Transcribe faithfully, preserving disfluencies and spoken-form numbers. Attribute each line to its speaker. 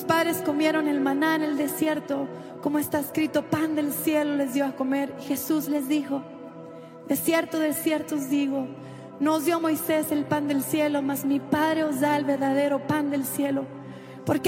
Speaker 1: padres comieron el maná en el desierto, como está escrito, pan del cielo les dio a comer. Y Jesús les dijo: de cierto, de cierto os digo, no os dio Moisés el pan del cielo, mas mi Padre os da el verdadero pan del cielo.